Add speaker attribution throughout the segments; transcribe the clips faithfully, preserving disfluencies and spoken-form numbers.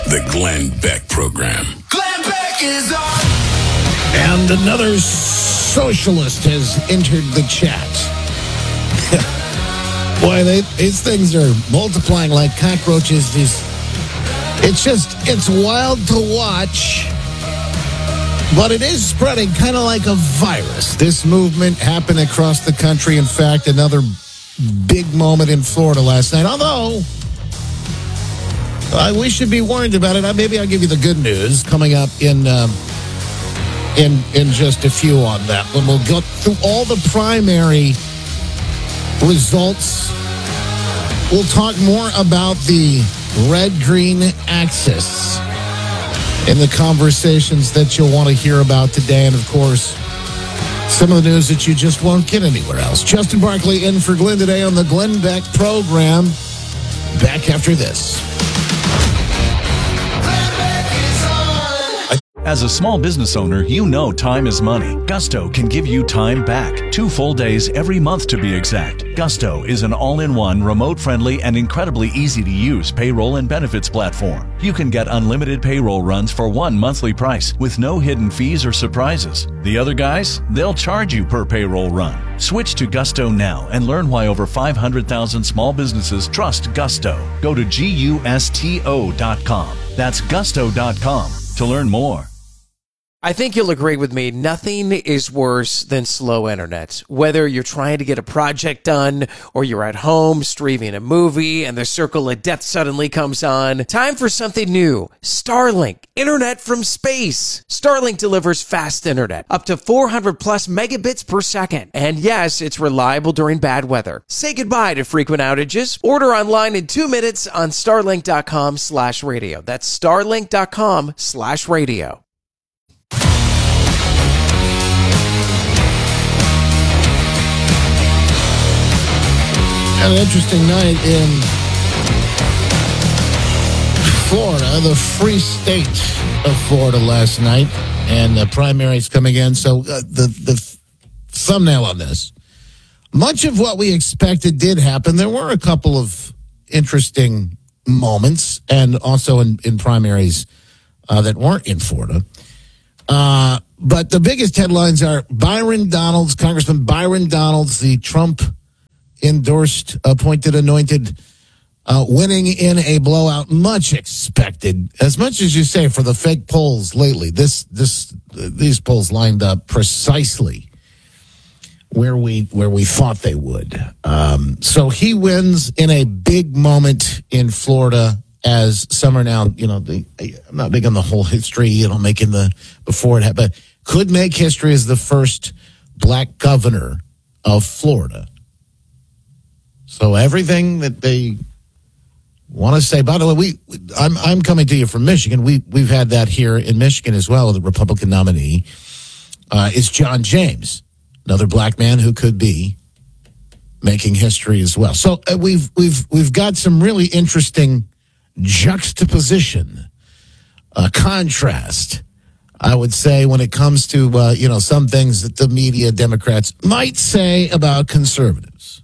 Speaker 1: The Glenn Beck Program.
Speaker 2: Glenn Beck is on.
Speaker 3: And another socialist has entered the chat. Boy, they, these things are multiplying like cockroaches. These, it's just, it's wild to watch. But it is spreading kind of like a virus. This movement happened across the country. In fact, another big moment in Florida last night. Although, uh, we should be warned about it. Uh, maybe I'll give you the good news coming up in um, in in just a few on that. When we'll go through all the primary results. We'll talk more about the red-green axis in the conversations that you'll want to hear about today. And, of course, some of the news that you just won't get anywhere else. Justin Barkley in for Glenn today on the Glenn Beck Program. Back after this.
Speaker 4: As a small business owner, you know time is money. Gusto can give you time back. Two full days every month to be exact. Gusto is an all-in-one, remote-friendly, and incredibly easy-to-use payroll and benefits platform. You can get unlimited payroll runs for one monthly price with no hidden fees or surprises. The other guys, they'll charge you per payroll run. Switch to Gusto now and learn why over five hundred thousand small businesses trust Gusto. Go to gusto dot com. That's gusto dot com to learn more.
Speaker 5: I think you'll agree with me, nothing is worse than slow internet. Whether you're trying to get a project done or you're at home streaming a movie and the circle of death suddenly comes on, time for something new. Starlink, internet from space. Starlink delivers fast internet, up to four hundred plus megabits per second. And yes, it's reliable during bad weather. Say goodbye to frequent outages. Order online in two minutes on starlink dot com slash radio. That's starlink dot com slash radio.
Speaker 3: An interesting night in Florida, the free state of Florida last night, and the primaries coming in. So uh, the the thumbnail on this, much of what we expected did happen. There were a couple of interesting moments, and also in, in primaries uh, that weren't in Florida. Uh, but the biggest headlines are Byron Donalds, Congressman Byron Donalds, the Trump endorsed, appointed, anointed, uh, winning in a blowout, much expected. As much as you say for the fake polls lately, this this uh, these polls lined up precisely where we where we thought they would. Um, so he wins in a big moment in Florida. As some are now, you know, the, I'm not big on the whole history, you know, making the before it happened, but could make history as the first black governor of Florida. So everything that they want to say. By the way, we I'm I'm coming to you from Michigan. We we've had that here in Michigan as well. The Republican nominee uh, is John James, another black man who could be making history as well. So uh, we've we've we've got some really interesting juxtaposition, uh, contrast, I would say, when it comes to uh, you know some things that the media Democrats might say about conservatives.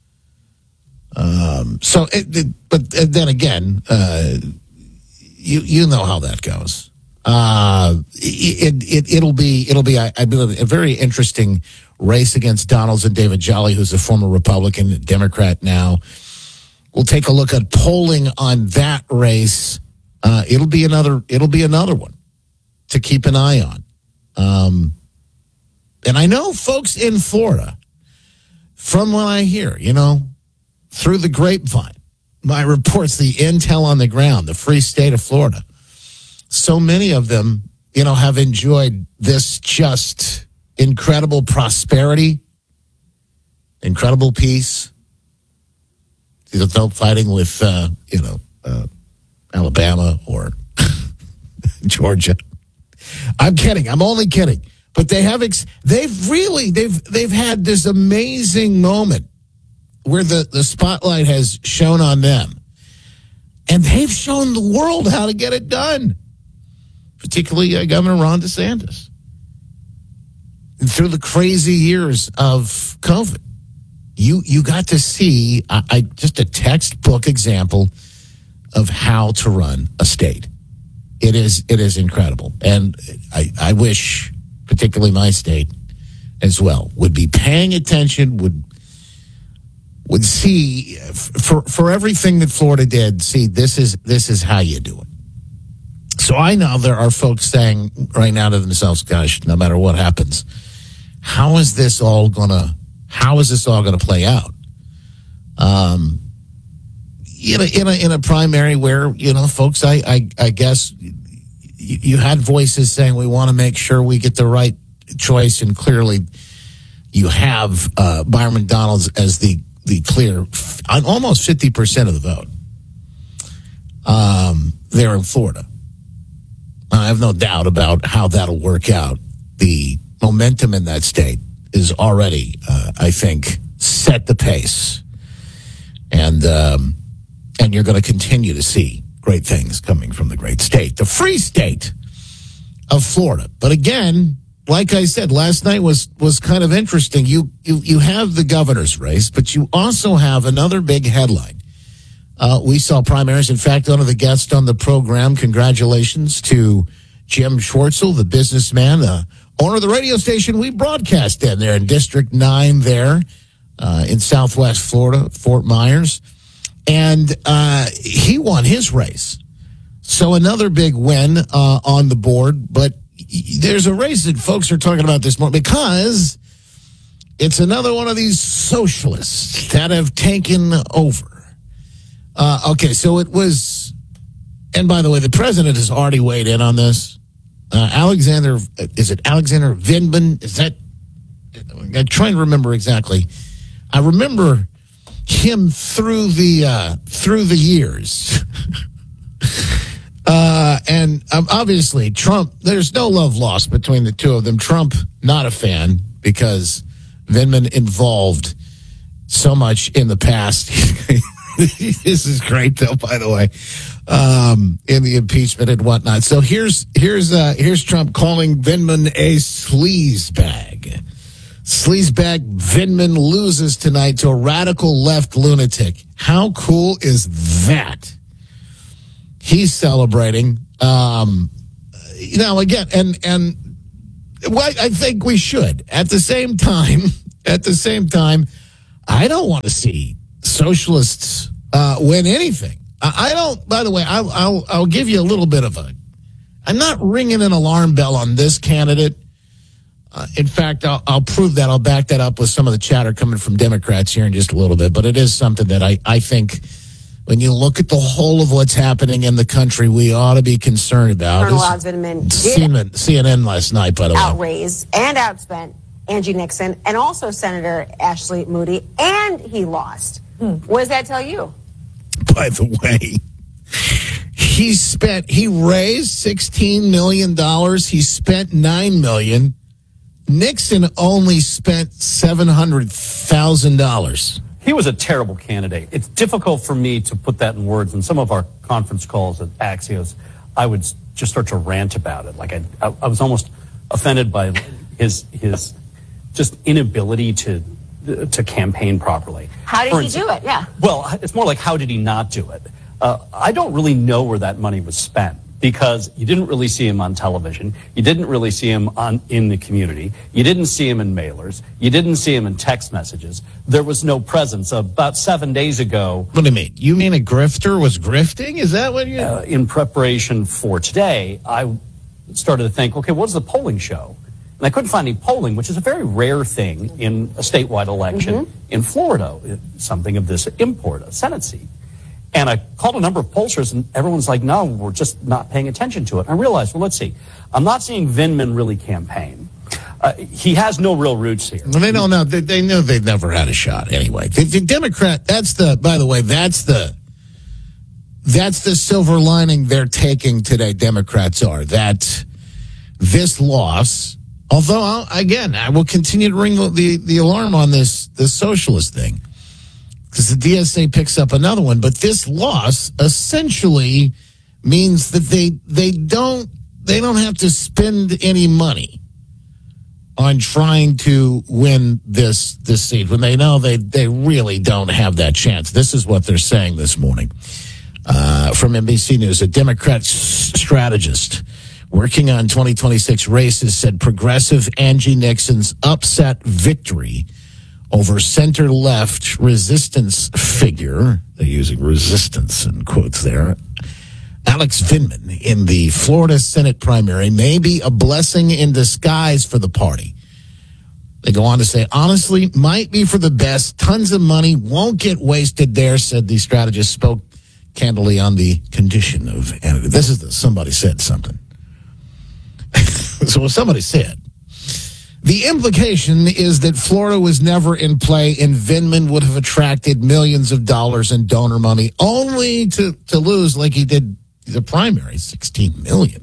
Speaker 3: Um, so, it, it, but then again, uh, you you know how that goes. Uh, it, it it'll be it'll be I, I believe a very interesting race against Donalds and David Jolly, who's a former Republican, Democrat now. We'll take a look at polling on that race. Uh, it'll be another it'll be another one to keep an eye on. Um, and I know folks in Florida, from what I hear, you know. Through the grapevine, my reports, the intel on the ground, the free state of Florida. So many of them, you know, have enjoyed this just incredible prosperity, incredible peace. There's no fighting with, uh, you know, uh, Alabama or Georgia. I'm kidding. I'm only kidding. But they have, ex- they've really, they've, they've had this amazing moment where the, the spotlight has shone on them. And they've shown the world how to get it done, particularly uh, Governor Ron DeSantis. And through the crazy years of COVID, you you got to see uh, I, just a textbook example of how to run a state. It is it is incredible. And I, I wish, particularly my state as well, would be paying attention, would would see for for everything that Florida did, see this is this is how you do it. So I know there are folks saying right now to themselves, gosh, no matter what happens, how is this all gonna how is this all gonna play out? Um in a in a in a primary where, you know, folks, I I, I guess you, you had voices saying we want to make sure we get the right choice, and clearly you have uh, Byron McDonald as the the clear, almost fifty percent of the vote um, there in Florida. I have no doubt about how that'll work out. The momentum in that state is already, uh, I think, set the pace. And, um, and you're going to continue to see great things coming from the great state, the free state of Florida. But again, like I said, last night was, was kind of interesting. You, you you have the governor's race, but you also have another big headline. Uh, we saw primaries. In fact, one of the guests on the program, congratulations to Jim Schwartzel, the businessman, the owner of the radio station we broadcast in there in District nine there uh, in Southwest Florida, Fort Myers. And uh, he won his race. So another big win uh, on the board, but there's a race that folks are talking about this morning because it's another one of these socialists that have taken over. Uh, okay, so it was, and by the way, the president has already weighed in on this. Uh, Alexander, is it Alexander Vindman? Is that, I'm trying to remember exactly. I remember him through the, uh, through the years. Uh, and um, obviously, Trump, there's no love lost between the two of them. Trump, not a fan because Vindman involved so much in the past. This is great, though, by the way, um, in the impeachment and whatnot. So here's here's uh, here's Trump calling Vindman a sleazebag. Sleazebag Vindman loses tonight to a radical left lunatic. How cool is that? He's celebrating. Um, you know, again, and and well, I think we should. At the same time, at the same time, I don't want to see socialists uh, win anything. I, I don't. By the way, I'll, I'll I'll give you a little bit of a. I'm not ringing an alarm bell on this candidate. Uh, in fact, I'll, I'll prove that. I'll back that up with some of the chatter coming from Democrats here in just a little bit. But it is something that I I think. When you look at the whole of what's happening in the country, we ought to be concerned about.
Speaker 6: Colonel Alex Vindman
Speaker 3: did C N N last night, by the way.
Speaker 6: Outraised and outspent Angie Nixon and also Senator Ashley Moody, and he lost. Hmm. What does that tell you?
Speaker 3: By the way, he spent, he raised sixteen million dollars. He spent nine million dollars. Nixon only spent seven hundred thousand dollars.
Speaker 7: He was a terrible candidate. It's difficult for me to put that in words. In some of our conference calls at Axios, I would just start to rant about it. Like I, I, I was almost offended by his his just inability to to campaign properly.
Speaker 6: How did
Speaker 7: for
Speaker 6: he
Speaker 7: instance,
Speaker 6: do it? Yeah.
Speaker 7: Well, it's more like how did he not do it? Uh, I don't really know where that money was spent. Because you didn't really see him on television. You didn't really see him on in the community. You didn't see him in mailers. You didn't see him in text messages. There was no presence. About seven days ago.
Speaker 3: What do you mean? You mean a grifter was grifting? Is that what you...
Speaker 7: Uh, in preparation for today, I started to think, okay, what does the polling show? And I couldn't find any polling, which is a very rare thing in a statewide election mm-hmm. in Florida, something of this import, a Senate seat. And I called a number of pollsters, and everyone's like, no, we're just not paying attention to it. And I realized, well, let's see. I'm not seeing Vindman really campaign. Uh, he has no real roots here.
Speaker 3: Well, they don't know. They, they know they've never had a shot anyway. The, the Democrat, that's the, by the way, that's the, that's the silver lining they're taking today, Democrats are, that this loss, although, I'll, again, I will continue to ring the, the alarm on this, this socialist thing. Because the D S A picks up another one, but this loss essentially means that they they don't they don't have to spend any money on trying to win this this seat when they know they they really don't have that chance. This is what they're saying this morning. Uh, from N B C News, a Democrat s- strategist working on twenty twenty-six races said progressive Angie Nixon's upset victory over center-left resistance figure, they're using resistance in quotes there, Alex Vindman in the Florida Senate primary may be a blessing in disguise for the party. They go on to say, honestly, might be for the best. Tons of money won't get wasted there, said the strategist, spoke candidly on the condition of Anna. This is the, somebody said something. So somebody said, the implication is that Florida was never in play and Vindman would have attracted millions of dollars in donor money only to, to lose like he did the primary, sixteen million.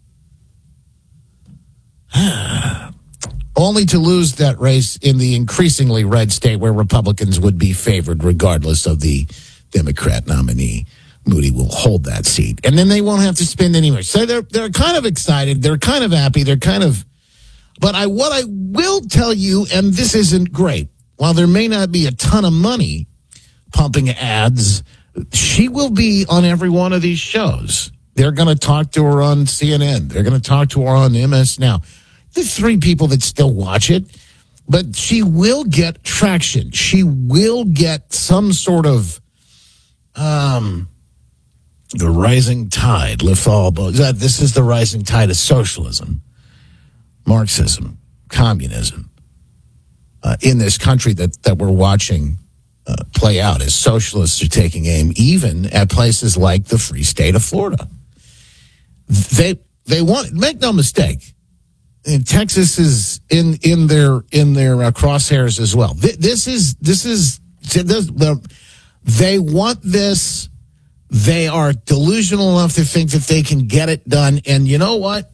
Speaker 3: Only to lose that race in the increasingly red state where Republicans would be favored regardless of the Democrat nominee. Moody will hold that seat. And then they won't have to spend any more. So they're, they're kind of excited. They're kind of happy. They're kind of... But I, what I will tell you, and this isn't great, while there may not be a ton of money pumping ads, she will be on every one of these shows. They're going to talk to her on C N N. They're going to talk to her on M S Now. The three people that still watch it, but she will get traction. She will get some sort of um, the rising tide lift all boats. This is the rising tide of socialism, Marxism, communism uh, in this country that, that we're watching uh, play out as socialists are taking aim even at places like the free state of Florida. They they want, make no mistake, and Texas is in in their in their uh, crosshairs as well. This is this is this, they want this. They are delusional enough to think that they can get it done. And you know what?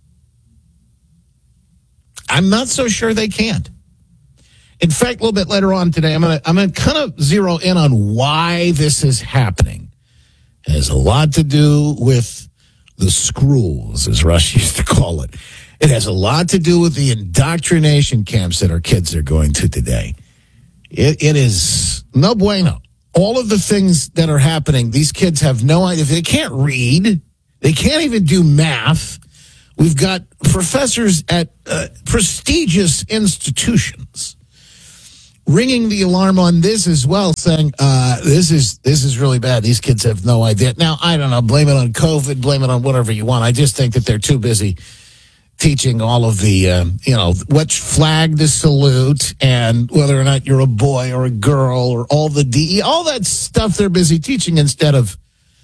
Speaker 3: I'm not so sure they can't. In fact, a little bit later on today, I'm gonna I'm gonna kind of zero in on why this is happening. It has a lot to do with the schools, as Rush used to call it. It has a lot to do with the indoctrination camps that our kids are going to today. It, it is no bueno. All of the things that are happening, these kids have no idea. They can't read. They can't even do math. We've got professors at uh, prestigious institutions ringing the alarm on this as well, saying uh, this is this is really bad. These kids have no idea. Now, I don't know, blame it on COVID, blame it on whatever you want. I just think that they're too busy teaching all of the, uh, you know, which flag to salute and whether or not you're a boy or a girl or all the D E, all that stuff they're busy teaching instead of,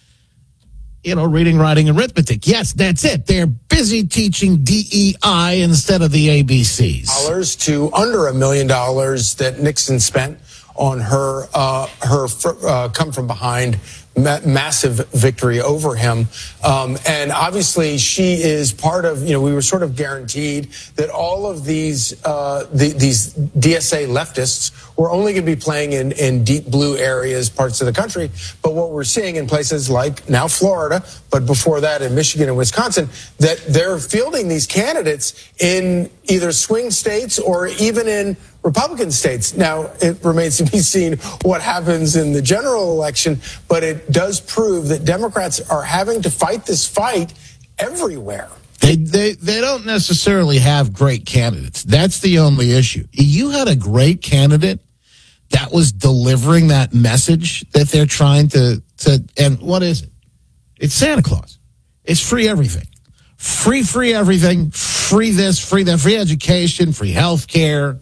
Speaker 3: you know, reading, writing, arithmetic. Yes, that's it. They're busy teaching D E I instead of the A B Cs.
Speaker 2: Dollars to under a million dollars that Nixon spent on her uh, her uh, come from behind ma- massive victory over him. Um, and obviously she is part of, you know, we were sort of guaranteed that all of these uh, the, these D S A leftists were only going to be playing in, in deep blue areas, parts of the country. But what we're seeing in places like now Florida, but before that in Michigan and Wisconsin, that they're fielding these candidates in either swing states or even in Republican states. Now, it remains to be seen what happens in the general election, but it does prove that Democrats are having to fight this fight everywhere.
Speaker 3: They, they they don't necessarily have great candidates. That's the only issue. You had a great candidate that was delivering that message that they're trying to, to and what is it? It's Santa Claus. It's free everything. Free, free everything. Free this, free that, free education, free health care,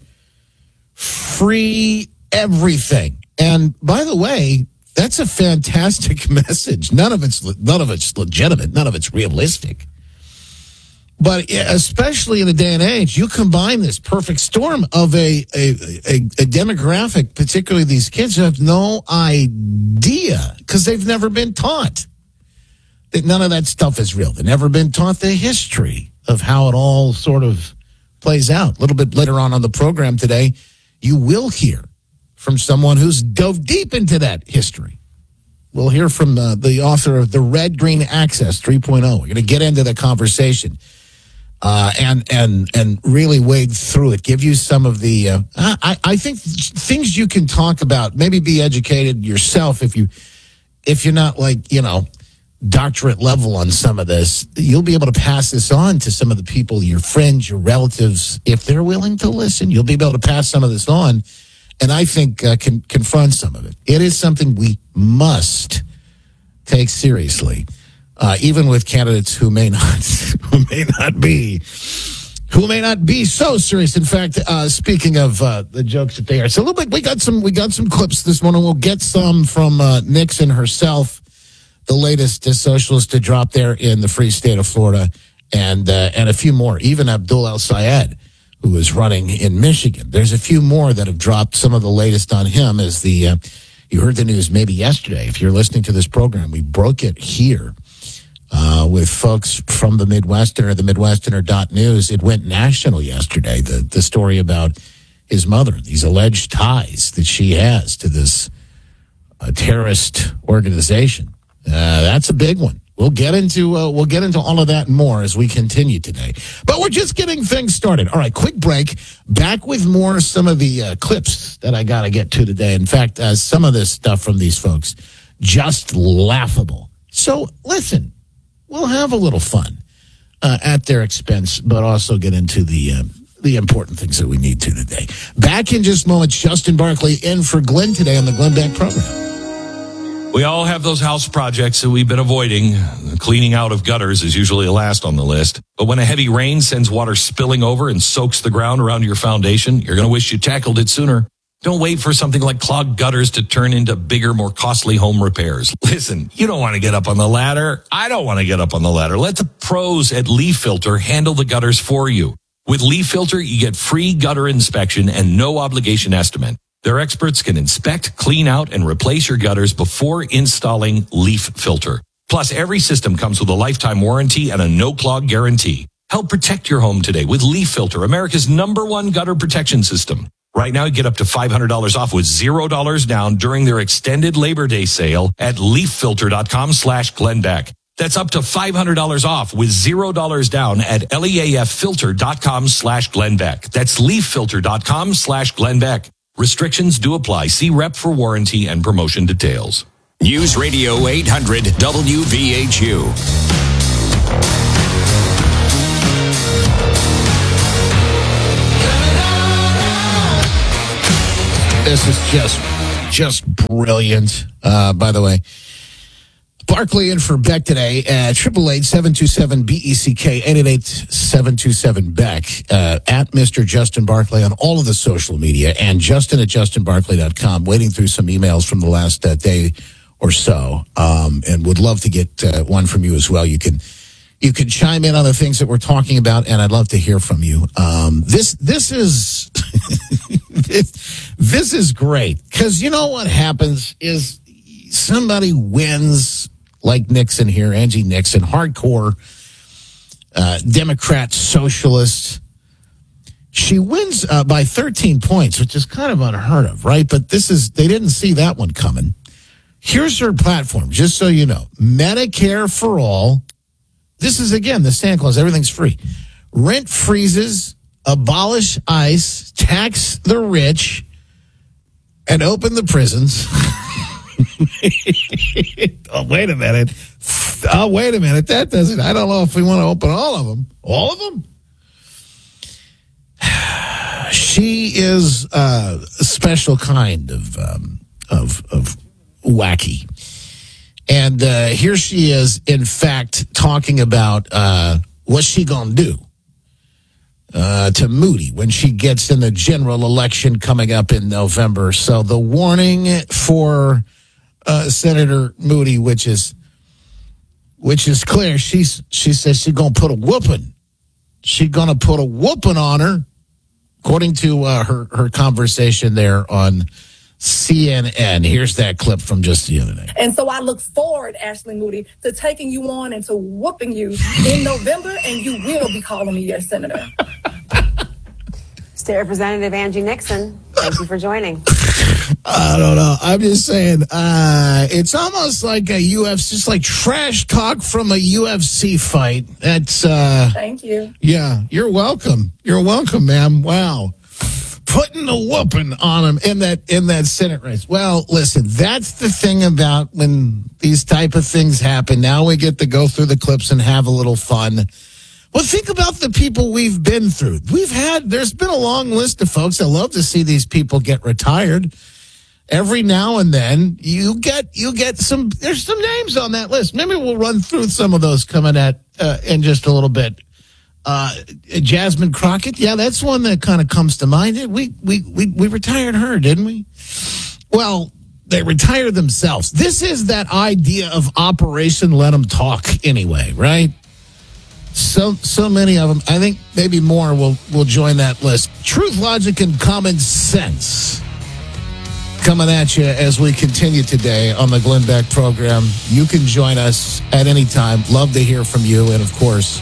Speaker 3: free everything. And by the way, that's a fantastic message. None of it's none of it's legitimate. None of it's realistic. But especially in the day and age, you combine this perfect storm of a, a, a, a demographic, particularly these kids who have no idea because they've never been taught that none of that stuff is real. They've never been taught the history of how it all sort of plays out. A little bit later on on the program today, you will hear from someone who's dove deep into that history. We'll hear from the, the author of The Red Green Access three point oh. We're going to get into the conversation. Uh, and and and really wade through it, give you some of the, uh, I, I think things you can talk about, maybe be educated yourself if you if you're not like, you know, doctorate level on some of this, you'll be able to pass this on to some of the people, your friends, your relatives, if they're willing to listen. You'll be able to pass some of this on, and I think uh, can confront some of it. It is something we must take seriously, uh, even with candidates who may not, who may not be, who may not be so serious. In fact, uh, speaking of uh, the jokes that they are, so a little bit, we got some, we got some clips this morning. We'll get some from uh, Nixon herself, the latest uh, socialist to drop there in the free state of Florida, and uh, and a few more. Even Abdul El-Sayed, who is running in Michigan. There's a few more that have dropped. Some of the latest on him is the, uh, you heard the news maybe yesterday. If you're listening to this program, we broke it here uh, with folks from the Midwesterner, the Midwesterner dot news. It went national yesterday, the, the story about his mother, these alleged ties that she has to this uh, terrorist organization. Uh, that's a big one. We'll get into uh, we'll get into all of that and more as we continue today. But we're just getting things started. All right, quick break. Back with more some of the uh, clips that I got to get to today. In fact, uh, some of this stuff from these folks, just laughable. So listen, we'll have a little fun uh, at their expense, but also get into the uh, the important things that we need to today. Back in just moments. Justin Barkley in for Glenn today on the Glenn Beck program.
Speaker 8: We all have those house projects that we've been avoiding. The cleaning out of gutters is usually last on the list. But when a heavy rain sends water spilling over and soaks the ground around your foundation, you're going to wish you tackled it sooner. Don't wait for something like clogged gutters to turn into bigger, more costly home repairs. Listen, you don't want to get up on the ladder. I don't want to get up on the ladder. Let the pros at Leaf Filter handle the gutters for you. With Leaf Filter, you get free gutter inspection and no obligation estimate. Their experts can inspect, clean out, and replace your gutters before installing Leaf Filter. Plus, every system comes with a lifetime warranty and a no-clog guarantee. Help protect your home today with Leaf Filter, America's number one gutter protection system. Right now, you get up to five hundred dollars off with zero dollars down during their extended Labor Day sale at leaffilter.com slash Glenbeck. That's up to five hundred dollars off with zero dollars down at leaffilter.com slash Glenbeck. That's leaffilter.com slash Glenbeck. Restrictions do apply. See rep for warranty and promotion details.
Speaker 1: News Radio eight hundred W V H U.
Speaker 3: This is just, just brilliant. Uh, by the way, Barkley in for Beck today at triple eight seven two seven B E C K eight eight eight seven two seven Beck uh, at Mister Justin Barkley on all of the social media and Justin at justin barkley dot com. Waiting through some emails from the last uh, day or so, um, and would love to get uh, one from you as well. You can you can chime in on the things that we're talking about, and I'd love to hear from you. Um, this this is this, this is great because you know what happens is somebody wins. Like Nixon here, Angie Nixon, hardcore uh, Democrat socialist. She wins uh, by thirteen points, which is kind of unheard of, right? But this is, they didn't see that one coming. Here's her platform, just so you know. Medicare for all. This is, again, the Santa Claus. Everything's free. Rent freezes, abolish ICE, tax the rich, and open the prisons. Oh, wait a minute. Oh, wait a minute. That doesn't, I don't know if we want to open all of them. All of them? She is uh, a special kind of, um, of, of wacky. And uh, here she is, in fact, talking about uh, what's she going to do uh, to Moody when she gets in the general election coming up in November. So the warning for Uh, Senator Moody, which is which is clear. She's she says she's gonna put a whooping. She's gonna put a whooping on her, according to uh, her her conversation there on C N N. Here's that clip from just the other day.
Speaker 9: And so I look forward, Ashley Moody, to taking you on and to whooping you in November, and you will be calling me your senator.
Speaker 6: State Representative Angie Nixon, thank you for joining.
Speaker 3: I don't know. I'm just saying, uh, it's almost like a U F C, just like trash talk from a U F C fight. That's, uh,
Speaker 9: Thank you.
Speaker 3: Yeah, you're welcome. You're welcome, ma'am. Wow. putting a whooping on them in that in that Senate race. Well, listen, that's the thing about when these type of things happen. Now we get to go through the clips and have a little fun. Well, think about the people we've been through. We've had, there's been a long list of folks that love to see these people get retired. Every now and then, you get you get some, there's some names on that list. Maybe we'll run through some of those coming at uh, in just a little bit. Uh, Jasmine Crockett, yeah, that's one that kind of comes to mind. We, we, we, we retired her, didn't we? Well, they retired themselves. This is that idea of Operation Let Them Talk anyway, right? So so many of them. I think maybe more will, will join that list. Truth, logic, and common sense coming at you as we continue today on the Glenn Beck program. You can join us at any time. Love to hear from you. And, of course,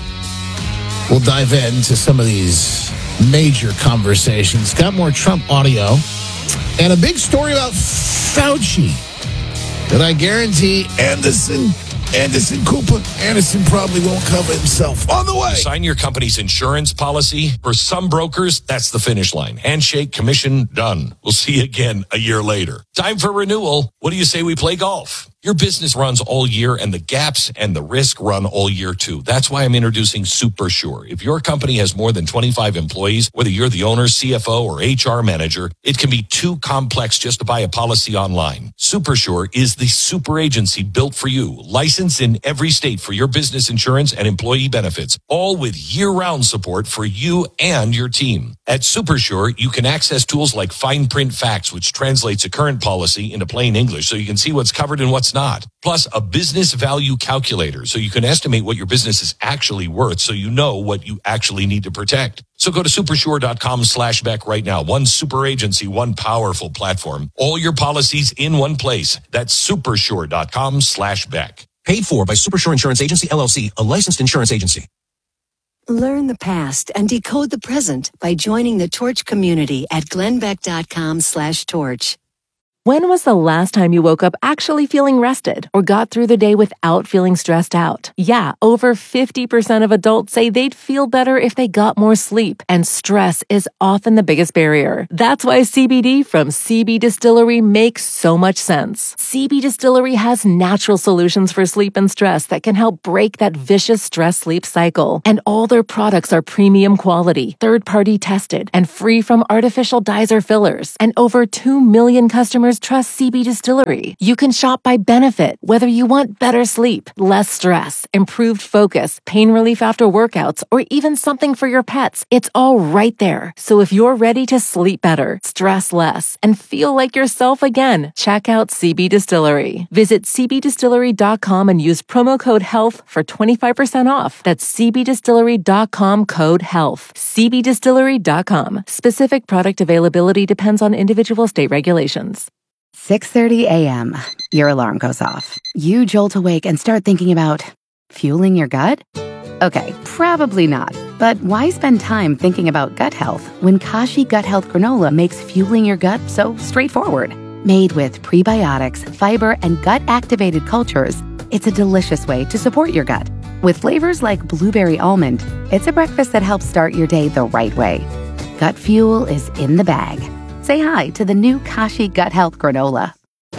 Speaker 3: we'll dive into some of these major conversations. Got more Trump audio and a big story about Fauci that I guarantee Anderson Anderson Cooper. Anderson probably won't cover himself. On the way.
Speaker 8: Sign your company's insurance policy. For some brokers, that's the finish line. Handshake, commission, done. We'll see you again a year later. Time for renewal. What do you say we play golf? Your business runs all year, and the gaps and the risk run all year, too. That's why I'm introducing Super Sure. If your company has more than twenty-five employees, whether you're the owner, C F O, or H R manager, it can be too complex just to buy a policy online. Super Sure is the super agency built for you, licensed in every state for your business insurance and employee benefits, all with year-round support for you and your team. At Super Sure, you can access tools like Fine Print Facts, which translates a current policy into plain English so you can see what's covered and what's not. Plus, a business value calculator so you can estimate what your business is actually worth so you know what you actually need to protect. So go to supersure.com slash Beck right now. One super agency, one powerful platform. All your policies in one place. That's supersure.com slash Beck.
Speaker 1: Paid for by Supersure Insurance Agency, L L C, a licensed insurance agency.
Speaker 10: Learn the past and decode the present by joining the Torch community at glennbeck.com slash torch.
Speaker 11: When was the last time you woke up actually feeling rested or got through the day without feeling stressed out? Yeah, over fifty percent of adults say they'd feel better if they got more sleep, and stress is often the biggest barrier. That's why C B D from C B Distillery makes so much sense. C B Distillery has natural solutions for sleep and stress that can help break that vicious stress-sleep cycle. And all their products are premium quality, third-party tested, and free from artificial dyes or fillers. And over two million customers trust C B Distillery. You can shop by benefit, whether you want better sleep, less stress, improved focus, pain relief after workouts, or even something for your pets. It's all right there. So if you're ready to sleep better, stress less, and feel like yourself again, check out C B Distillery. Visit c b distillery dot com and use promo code HEALTH for twenty-five percent off. That's c b distillery dot com code HEALTH. c b distillery dot com. Specific product availability depends on individual state regulations.
Speaker 12: six thirty a.m. Your alarm goes off. You jolt awake and start thinking about fueling your gut? Okay, probably not. But why spend time thinking about gut health when Kashi Gut Health Granola makes fueling your gut so straightforward? Made with prebiotics, fiber, and gut-activated cultures, it's a delicious way to support your gut. With flavors like blueberry almond, it's a breakfast that helps start your day the right way. Gut fuel is in the bag. Say hi to the new Kashi Gut Health Granola.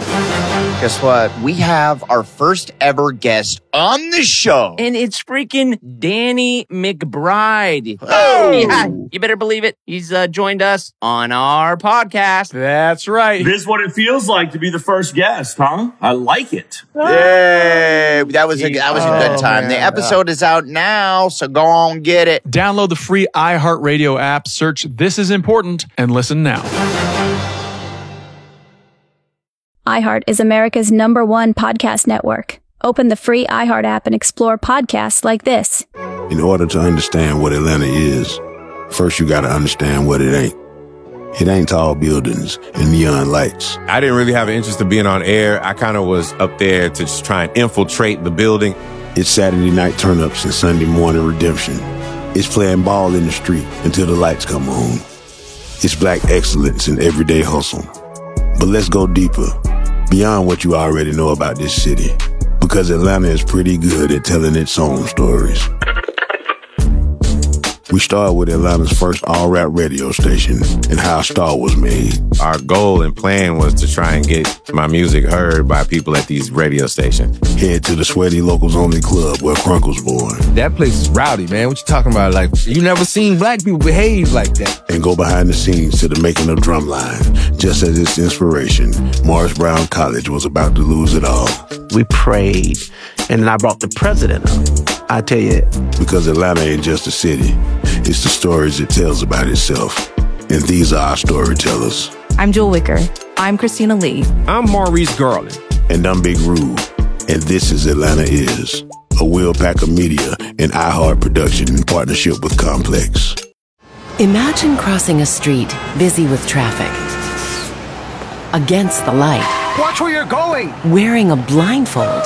Speaker 13: Guess what? We have our first ever guest on the show.
Speaker 14: And it's freaking Danny McBride.
Speaker 13: Oh!
Speaker 14: Yeah, you better believe it. He's uh, joined us on our podcast.
Speaker 15: That's right. This is what it feels like to be the first guest, huh? I like it.
Speaker 13: Yay! That was a, that was a good time.
Speaker 15: Oh,
Speaker 13: the
Speaker 15: man.
Speaker 13: episode is out now, so go on, get it.
Speaker 15: Download the free iHeartRadio app, search This Is Important, and listen now.
Speaker 16: iHeart is America's number one podcast network. Open the free iHeart app and explore podcasts like this.
Speaker 17: In order to understand what Atlanta is, first you got to understand what it ain't. It ain't tall buildings and neon lights.
Speaker 18: I didn't really have an interest in being on air. I kind of was up there to just try and infiltrate the building.
Speaker 17: It's Saturday night turn-ups and Sunday morning redemption. It's playing ball in the street until the lights come on. It's black excellence in everyday hustle. But let's go deeper, beyond what you already know about this city, because Atlanta is pretty good at telling its own stories. We started with Atlanta's first all-rap radio station and how a star was made.
Speaker 18: Our goal and plan was to try and get my music heard by people at these radio stations.
Speaker 17: Head to the Sweaty Locals Only Club where Crunk was born.
Speaker 19: That place is rowdy, man. What you talking about? Like, you never seen black people behave like that.
Speaker 17: And go behind the scenes to the making of Drumline. Just as its inspiration, Morris Brown College was about to lose it all.
Speaker 20: We prayed, and then I brought the president up. I tell you,
Speaker 17: because Atlanta ain't just a city. It's the stories it tells about itself. And these are our storytellers.
Speaker 21: I'm Jewel Wicker. I'm Christina Lee.
Speaker 19: I'm Maurice Garland.
Speaker 17: And I'm Big Rube. And this is Atlanta Is, a Will Packer Media and iHeart production in partnership with Complex.
Speaker 22: Imagine crossing a street busy with traffic. Against the light.
Speaker 23: Watch where you're going!
Speaker 22: Wearing a blindfold.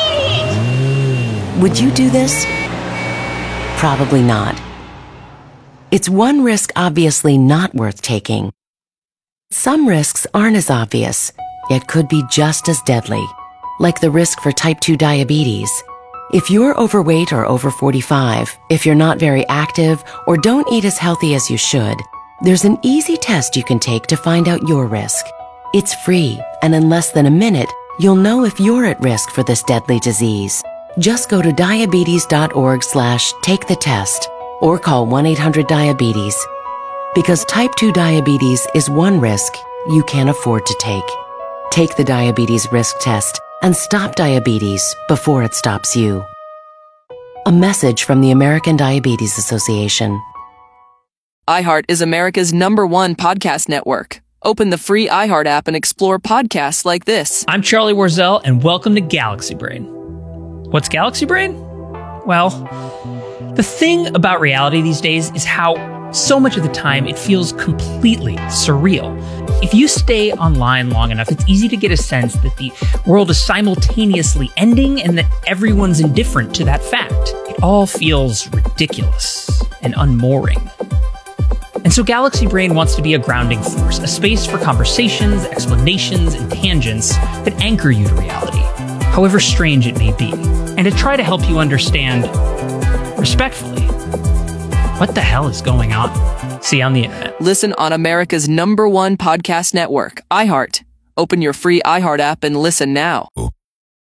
Speaker 22: Would you do this? Probably not. It's one risk obviously not worth taking. Some risks aren't as obvious, yet could be just as deadly, like the risk for type two diabetes. If you're overweight or over forty-five, if you're not very active, or don't eat as healthy as you should, there's an easy test you can take to find out your risk. It's free, and in less than a minute, you'll know if you're at risk for this deadly disease. Just go to diabetes.org slash take the test or call one eight hundred diabetes. Because type two diabetes is one risk you can't afford to take. Take the diabetes risk test and stop diabetes before it stops you. A message from the American Diabetes Association.
Speaker 24: iHeart is America's number one podcast network. Open the free iHeart app and explore podcasts like this.
Speaker 25: I'm Charlie Warzel, and welcome to Galaxy Brain. What's Galaxy Brain? Well, the thing about reality these days is how so much of the time it feels completely surreal. If you stay online long enough, it's easy to get a sense that the world is simultaneously ending and that everyone's indifferent to that fact. It all feels ridiculous and unmooring. And so Galaxy Brain wants to be a grounding force, a space for conversations, explanations, and tangents that anchor you to reality, however strange it may be, and to try to help you understand, respectfully, what the hell is going on? See you on the internet.
Speaker 24: Listen on America's number one podcast network, iHeart. Open your free iHeart app and listen now.